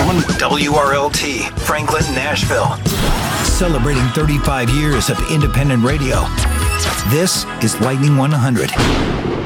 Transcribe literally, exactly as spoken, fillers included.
one, W R L T, Franklin, Nashville. Celebrating thirty-five years of independent radio. This is Lightning one hundred.